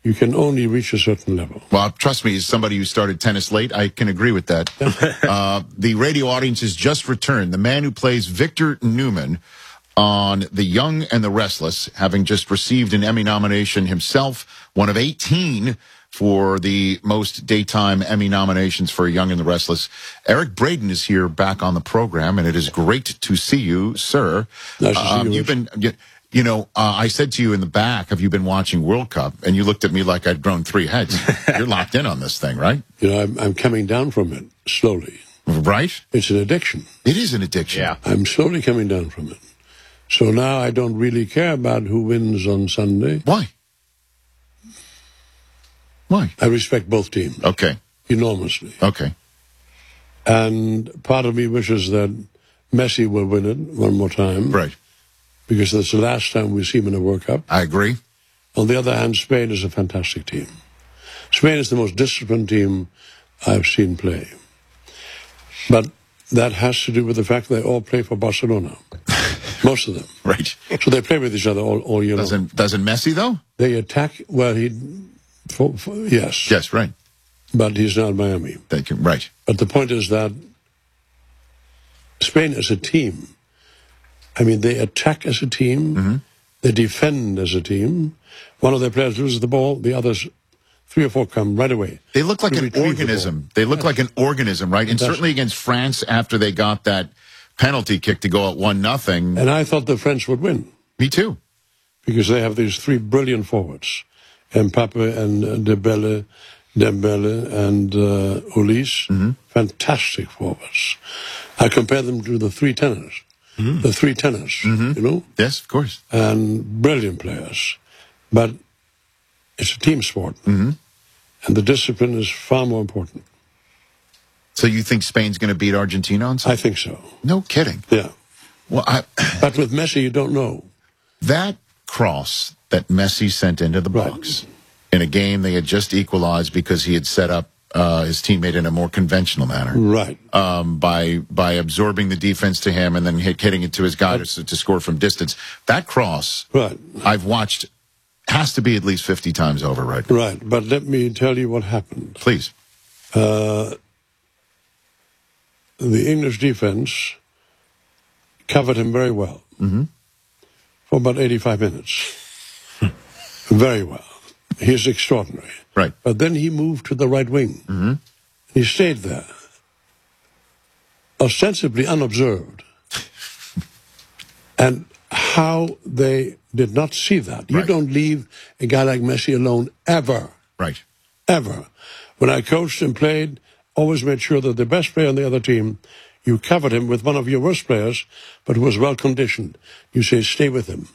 You can only reach a certain level. Well, trust me, as somebody who started tennis late, I can agree with that. The radio audience has just returned. The man who plays Victor Newman on The Young and the Restless, having just received an Emmy nomination himself, one of 18 for the most daytime Emmy nominations for Young and the Restless. Eric Braeden is here back on the program, and it is great to see you, sir. Nice to see you. You've been... You know, I said to you in the back, have you been watching World Cup? And you looked at me like I'd grown 3 heads. You're locked in on this thing, right? You know, I'm coming down from it slowly. Right? It's an addiction. It is an addiction. Yeah. I'm slowly coming down from it. So now I don't really care about who wins on Sunday. Why? Why? I respect both teams. Okay. Enormously. Okay. And part of me wishes that Messi will win it one more time. Right. Because that's the last time we see him in a World Cup. I agree. On the other hand, Spain is a fantastic team. Spain is the most disciplined team I've seen play. But that has to do with the fact they all play for Barcelona. Most of them. Right. So they play with each other all year long. Doesn't Messi, though? They attack, well, yes. Yes, right. But he's now in Miami. Right. But the point is that Spain as a team, I mean, they attack as a team, they defend as a team. One of their players loses the ball, the others, 3 or 4 come right away. They look like an organism. They look like an organism, right? And certainly against France, after they got that penalty kick to go at 1-0. And I thought the French would win. Me too. Because they have these 3 brilliant forwards. Mbappe and Dembele and Ulis. Fantastic forwards. I compare them to the 3 tenors. The 3 tenors, you know? Yes, of course. And brilliant players. But it's a team sport. And the discipline is far more important. So you think Spain's going to beat Argentina on Sunday? I think so. No kidding. Yeah. Well, But with Messi, you don't know. That cross that Messi sent into the box in a game they had just equalized because he had set up his teammate in a more conventional manner. Right. By absorbing the defense to him and then hitting it to his guy to score from distance. That cross, I've watched, has to be at least 50 times over, right? Right. But let me tell you what happened. Please. The English defense covered him very well for about 85 minutes. Very well. He's extraordinary. Right. But then he moved to the right wing. He stayed there, ostensibly unobserved. And how they did not see that. You don't leave a guy like Messi alone ever. Right. Ever. When I coached and played, always made sure that the best player on the other team, you covered him with one of your worst players, but who was well conditioned. You say, stay with him.